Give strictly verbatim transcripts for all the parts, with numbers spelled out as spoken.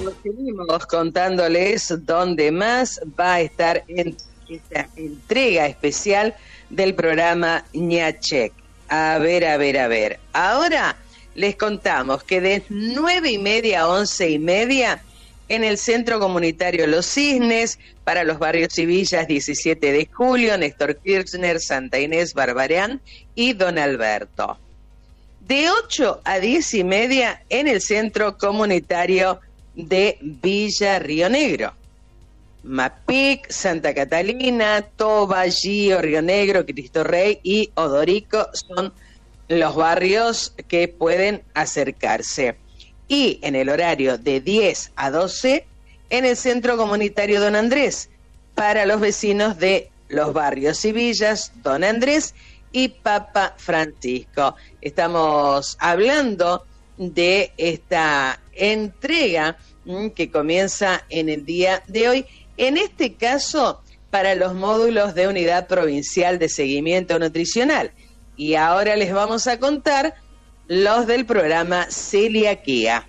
seguimos contándoles dónde más va a estar en esta entrega especial del programa Ñachec. A ver, a ver, a ver. Ahora les contamos que de nueve y media a once y media en el Centro Comunitario Los Cisnes, para los barrios y villas diecisiete de julio, Néstor Kirchner, Santa Inés, Barbarán y Don Alberto. De ocho a diez y media en el Centro Comunitario de Villa Río Negro. Mapic, Santa Catalina, Toba, Gío, Río Negro, Cristo Rey y Odorico son los barrios que pueden acercarse. Y en el horario de diez a doce en el Centro Comunitario Don Andrés, para los vecinos de los barrios y villas Don Andrés y Papa Francisco. Estamos hablando de esta entrega mmm, que comienza en el día de hoy, en este caso para los módulos de Unidad Provincial de Seguimiento Nutricional. Y ahora les vamos a contar los del programa Celiaquía.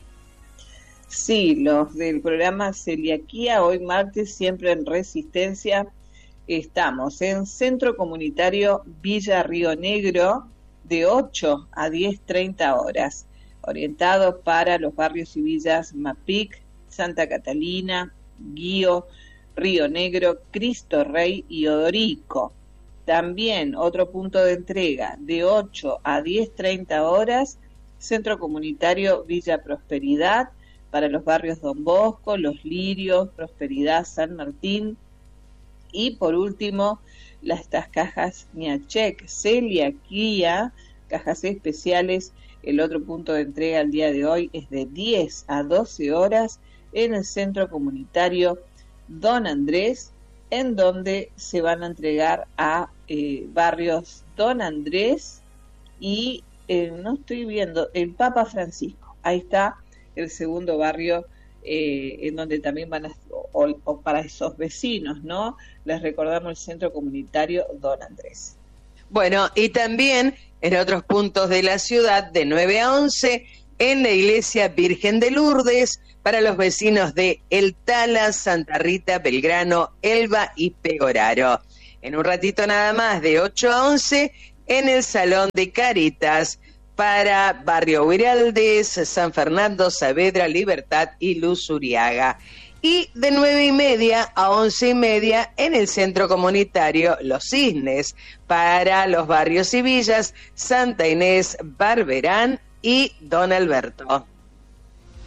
Sí, los del programa Celiaquía, hoy martes, siempre en Resistencia. Estamos en Centro Comunitario Villa Río Negro de ocho a diez treinta horas, orientado para los barrios y villas Mapic, Santa Catalina, Gío, Río Negro, Cristo Rey y Odorico. También otro punto de entrega de ocho a diez treinta horas, Centro Comunitario Villa Prosperidad, para los barrios Don Bosco, Los Lirios, Prosperidad, San Martín. Y por último, las, estas cajas Ñachec, Celiaquía, cajas especiales. El otro punto de entrega al día de hoy es de diez a doce horas en el Centro Comunitario Don Andrés, en donde se van a entregar a eh, barrios Don Andrés y, eh, no estoy viendo, el Papa Francisco. Ahí está el segundo barrio, eh, en donde también van a, o, o para esos vecinos, ¿no? Les recordamos el Centro Comunitario Don Andrés. Bueno, y también en otros puntos de la ciudad, de nueve a once, en la Iglesia Virgen de Lourdes, para los vecinos de El Tala, Santa Rita, Belgrano, Elba y Pegoraro. En un ratito nada más, de ocho a once, en el Salón de Caritas, para Barrio Huiraldes, San Fernando, Saavedra, Libertad y Luz Uriaga. Y de nueve y media a once y media en el Centro Comunitario Los Cisnes, para los barrios y villas Santa Inés, Barberán y Don Alberto.